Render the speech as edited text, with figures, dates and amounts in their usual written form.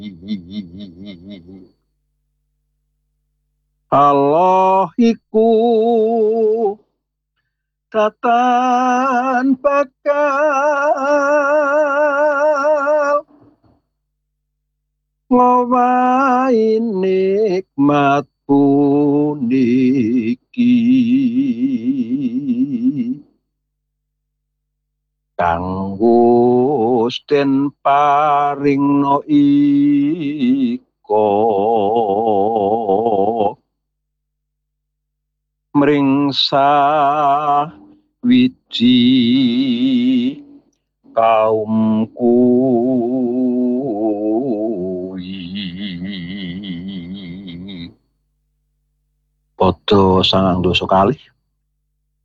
Allah iku katan bakal ngowahi nikmat puniki kang wis den paringna ika mringsa wiji kaumku padha 9 dosa kalih